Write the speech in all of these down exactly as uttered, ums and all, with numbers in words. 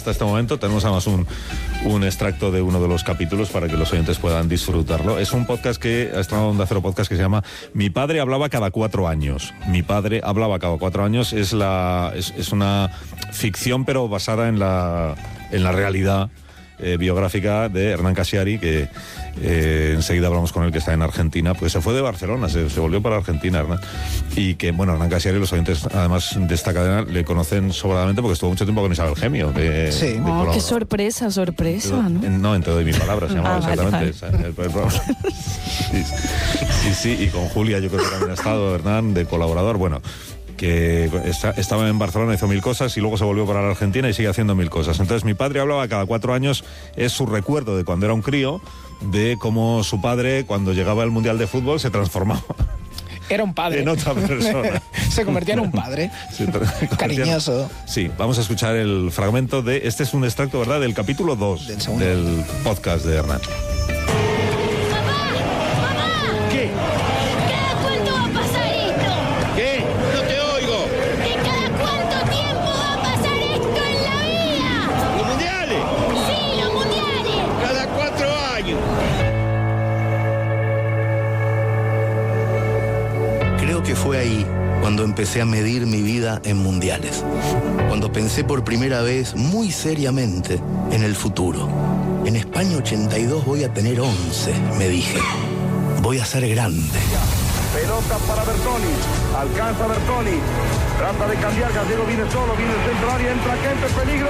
hasta este momento. Tenemos además un, un extracto de uno de los capítulos para que los oyentes puedan disfrutarlo. Es un podcast que ha estrenado Onda Cero Podcast que se llama Mi padre hablaba cada cuatro años. Mi padre hablaba cada cuatro años. Es, la, es, es una ficción, pero basada en la, en la realidad eh, biográfica de Hernán Cassiari, que eh, enseguida hablamos con él, que está en Argentina, pues se fue de Barcelona, se, se volvió para Argentina, Hernán. Y que, bueno, Hernán Cassiari, los oyentes, además de esta cadena, le conocen sobradamente porque estuvo mucho tiempo con Isabel Gemio. De, sí. de Oh, qué sorpresa, sorpresa, ¿no? En, no, en Todo de mi palabra se llamaba ah, exactamente. Vale, vale. El, el programa. Sí, sí, sí, y con Julia yo creo que también ha estado, Hernán, de colaborador. Bueno, que está, estaba en Barcelona, hizo mil cosas y luego se volvió para la Argentina y sigue haciendo mil cosas. Entonces mi padre hablaba cada cuatro años, es su recuerdo de cuando era un crío, de cómo su padre, cuando llegaba al Mundial de Fútbol, se transformaba. Era un padre. En otra persona. Se convertía en un padre. Sí, cariñoso. Sí, vamos a escuchar el fragmento de... Este es un extracto, ¿verdad?, del capítulo dos del, del podcast de Hernán. Que fue ahí cuando empecé a medir mi vida en mundiales. Cuando pensé por primera vez, muy seriamente, en el futuro. En España ochenta y dos voy a tener once, me dije. Voy a ser grande. Pelota para Bertoni. Alcanza Bertoni. Trata de cambiar. Gallego viene solo. Viene el centro área. Entra Kempes. Peligro.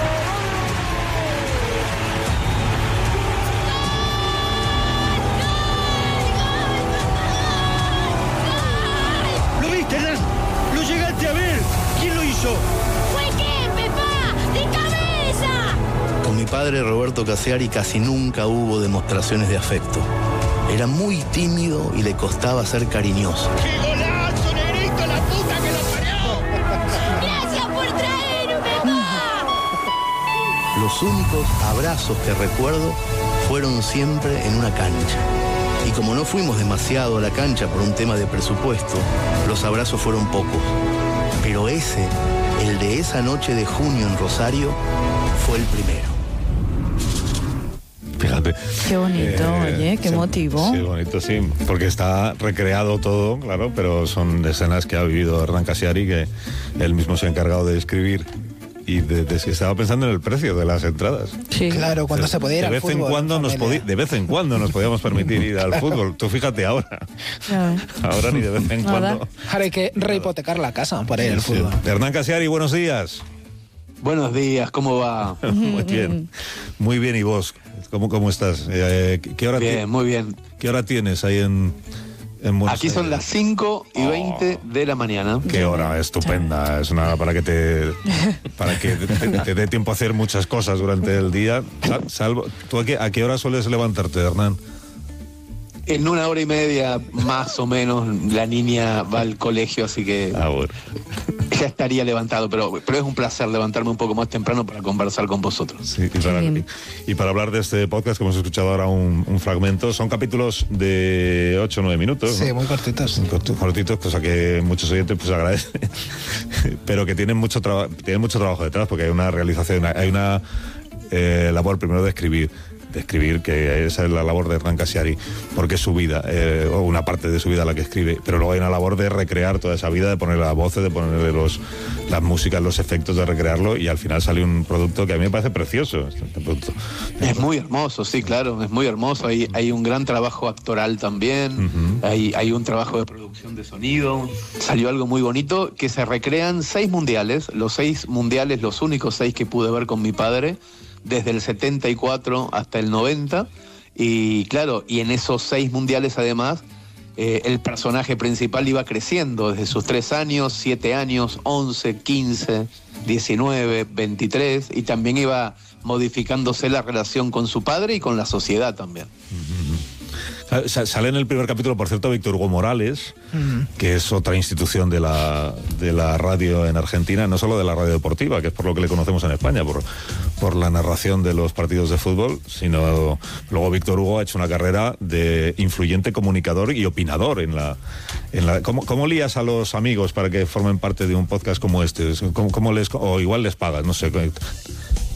¿Lo llegaste a ver? ¿Quién lo hizo? ¡Fue Kempes, pa! ¡De cabeza! Con mi padre Roberto Cassiari casi nunca hubo demostraciones de afecto. Era muy tímido y le costaba ser cariñoso. ¡Qué golazo, negrito, la puta que lo parió! ¡Gracias por traerme, pa! Los únicos abrazos que recuerdo fueron siempre en una cancha. Y como no fuimos demasiado a la cancha por un tema de presupuesto, los abrazos fueron pocos. Pero ese, el de esa noche de junio en Rosario, fue el primero. Fíjate. Qué bonito, eh, oye, qué sí, motivo. Sí, bonito, sí, porque está recreado todo, claro, pero son escenas que ha vivido Hernán Cassiari, que él mismo se ha encargado de escribir. Y de, de, de, estaba pensando en el precio de las entradas. Sí, claro, cuando de, se podía ir al fútbol. En cuando nos podí, de vez en cuando nos podíamos permitir ir al fútbol. Tú fíjate ahora. Ahora ni de vez en Nada. cuando. Ahora hay que rehipotecar la casa para ir al sí, fútbol. Sí. Hernán Cassiari, buenos días. Buenos días, ¿cómo va? Muy bien, muy bien. ¿Y vos? ¿Cómo, cómo estás? Eh, ¿qué hora bien, muy bien. ¿Qué hora tienes ahí en...? Aquí son las cinco y veinte oh, de la mañana. Qué hora estupenda. Es una hora para que te para que te, te, te dé tiempo a hacer muchas cosas durante el día. Salvo, ¿tú a qué, a qué hora sueles levantarte, Hernán? En una hora y media, más o menos, la niña va al colegio, así que ah, bueno. ya estaría levantado, pero, pero es un placer levantarme un poco más temprano para conversar con vosotros. Sí, y, para, y, y para hablar de este podcast que hemos escuchado ahora un, un fragmento, son capítulos de ocho o nueve minutos. Sí, ¿no? muy cortitos. Cortitos, cosa que muchos oyentes pues agradecen, pero que tienen mucho, traba, tienen mucho trabajo detrás, porque hay una realización, hay una eh, labor primero de escribir, de escribir, que esa es la labor de Hernán Cassiari, porque es su vida, eh, o una parte de su vida la que escribe, pero luego hay una labor de recrear toda esa vida, de ponerle las voces, de ponerle los, las músicas, los efectos, de recrearlo, y al final sale un producto que a mí me parece precioso. Este producto. Es muy hermoso, sí, claro, es muy hermoso. Hay, hay un gran trabajo actoral también, uh-huh. hay, hay un trabajo de producción de sonido. Salió algo muy bonito, que se recrean seis mundiales, los seis mundiales, los únicos seis que pude ver con mi padre, desde el setenta y cuatro hasta el noventa, y claro, y en esos seis mundiales además, eh, el personaje principal iba creciendo desde sus tres años, siete años, once, quince, diecinueve, veintitrés, y también iba modificándose la relación con su padre y con la sociedad también. Sale en el primer capítulo, por cierto, Víctor Hugo Morales, uh-huh. que es otra institución de la, de la radio en Argentina, no solo de la radio deportiva, que es por lo que le conocemos en España, por, por la narración de los partidos de fútbol, sino luego Víctor Hugo ha hecho una carrera de influyente comunicador y opinador en la... En la ¿cómo, ¿Cómo lías a los amigos para que formen parte de un podcast como este? ¿Cómo, cómo les, o igual les pagas? No sé.